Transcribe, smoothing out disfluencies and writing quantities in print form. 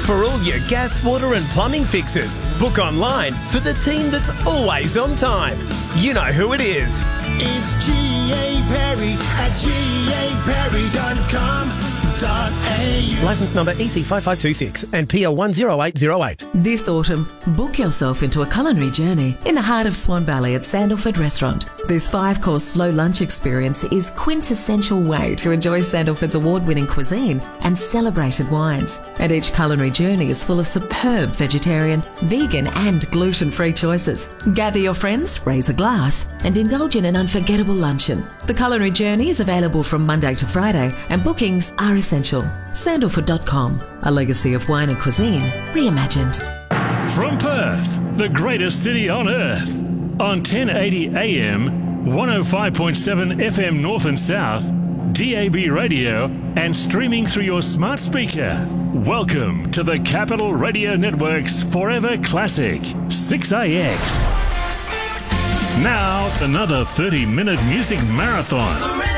For all your gas, water and plumbing fixes, book online for the team that's always on time. You know who it is. It's G.A. Perry at gaperry.com.au. Licence number EC5526 and PL 10808. This autumn, book yourself into a culinary journey in the heart of Swan Valley at Sandalford Restaurant. This 5-course slow lunch experience is quintessential way to enjoy Sandalford's award-winning cuisine and celebrated wines. And each culinary journey is full of superb vegetarian, vegan and gluten-free choices. Gather your friends, raise a glass and indulge in an unforgettable luncheon. The culinary journey is available from Monday to Friday and bookings are essential. Sandalford.com, a legacy of wine and cuisine reimagined. From Perth, the greatest city on earth, on 1080 AM, 105.7 FM North and South, DAB radio, and streaming through your smart speaker. Welcome to the Capital Radio Network's Forever Classic, 6AX. Now, another 30-minute music marathon.